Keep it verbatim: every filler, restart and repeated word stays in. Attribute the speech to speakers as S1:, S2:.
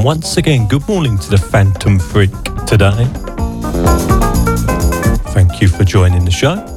S1: And once again, good morning to the Phantom Freak today. Thank you for joining the show.